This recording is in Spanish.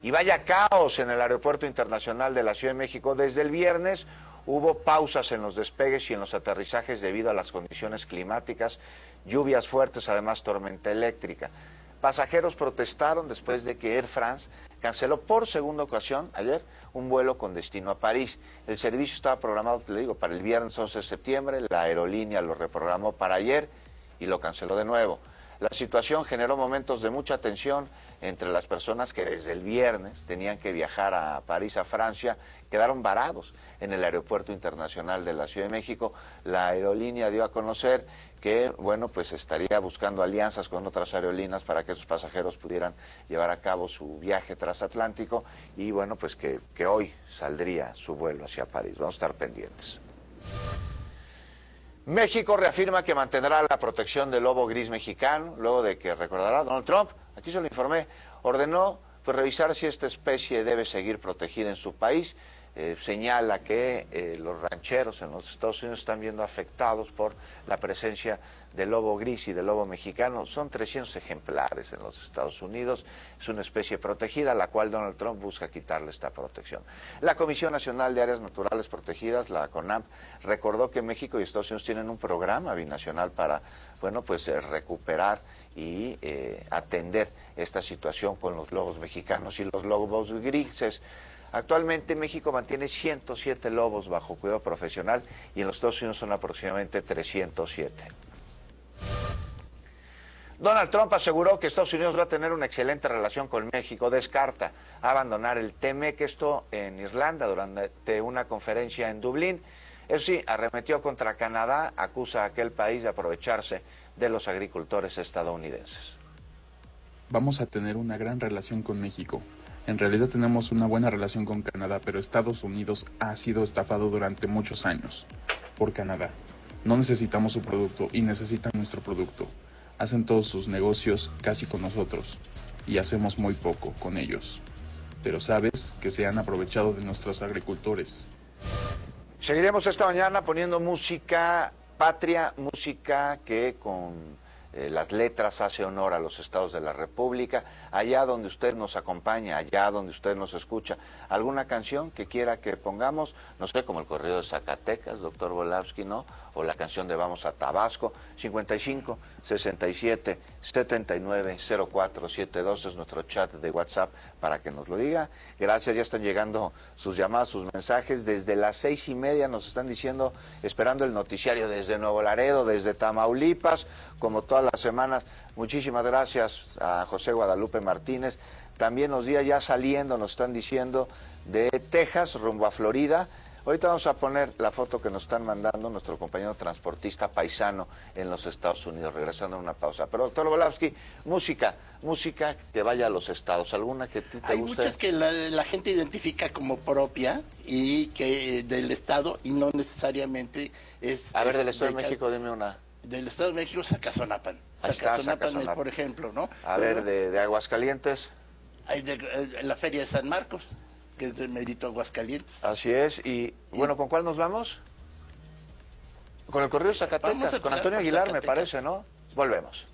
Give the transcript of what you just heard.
Y vaya caos en el Aeropuerto Internacional de la Ciudad de México. Desde el viernes hubo pausas en los despegues y en los aterrizajes debido a las condiciones climáticas, lluvias fuertes, además tormenta eléctrica. Pasajeros protestaron después de que Air France canceló por segunda ocasión ayer un vuelo con destino a París. El servicio estaba programado, te lo digo, para el viernes 11 de septiembre. La aerolínea lo reprogramó para ayer y lo canceló de nuevo. La situación generó momentos de mucha tensión entre las personas que desde el viernes tenían que viajar a París, a Francia, quedaron varados en el Aeropuerto Internacional de la Ciudad de México. La aerolínea dio a conocer que, bueno, pues estaría buscando alianzas con otras aerolíneas para que esos pasajeros pudieran llevar a cabo su viaje transatlántico y, bueno, pues que hoy saldría su vuelo hacia París. Vamos a estar pendientes. México reafirma que mantendrá la protección del lobo gris mexicano, luego de que, recordará, Donald Trump, aquí se lo informé, ordenó pues revisar si esta especie debe seguir protegida en su país. Señala que los rancheros en los Estados Unidos están viendo afectados por la presencia del lobo gris y del lobo mexicano. Son 300 ejemplares en los Estados Unidos. Es una especie protegida, a la cual Donald Trump busca quitarle esta protección. La Comisión Nacional de Áreas Naturales Protegidas, la CONAMP, recordó que México y Estados Unidos tienen un programa binacional para, bueno, pues recuperar y atender esta situación con los lobos mexicanos y los lobos grises. Actualmente México mantiene 107 lobos bajo cuidado profesional y en los Estados Unidos son aproximadamente 307. Donald Trump aseguró que Estados Unidos va a tener una excelente relación con México. Descarta abandonar el TMEC, esto en Irlanda, durante una conferencia en Dublín. Eso sí, arremetió contra Canadá, acusa a aquel país de aprovecharse de los agricultores estadounidenses. Vamos a tener una gran relación con México. En realidad tenemos una buena relación con Canadá, pero Estados Unidos ha sido estafado durante muchos años por Canadá. No necesitamos su producto y necesitan nuestro producto. Hacen todos sus negocios casi con nosotros y hacemos muy poco con ellos. Pero sabes que se han aprovechado de nuestros agricultores. Seguiremos esta mañana poniendo música patria, música que con las letras hace honor a los estados de la República, allá donde usted nos acompaña, allá donde usted nos escucha. ¿Alguna canción que quiera que pongamos? No sé, como el corrido de Zacatecas, doctor Volavsky, ¿no? O la canción de Vamos a Tabasco. 55 67 79 04 72 es nuestro chat de WhatsApp para que nos lo diga. Gracias, ya están llegando sus llamadas, sus mensajes. Desde las 6:30 nos están diciendo, esperando el noticiario desde Nuevo Laredo, desde Tamaulipas, como todas las semanas. Muchísimas gracias a José Guadalupe Martínez. También los días ya saliendo nos están diciendo de Texas rumbo a Florida. Ahorita vamos a poner la foto que nos están mandando nuestro compañero transportista paisano en los Estados Unidos, regresando a una pausa. Pero, doctor Volavsky, música que vaya a los estados. ¿Alguna que a ti te guste? Hay muchas que la gente identifica como propia y que del estado y no necesariamente es... A ver, del Estado de México, dime una. Del Estado de México, Zacazonapan. Zacazonapan es, por ejemplo, ¿no? A ver, de Aguascalientes. Hay la Feria de San Marcos, que es de Mérito Aguascalientes. Así es, y bueno, ¿con cuál nos vamos? Con el corrido de Zacatecas, con Antonio Aguilar, me parece, ¿no? Volvemos.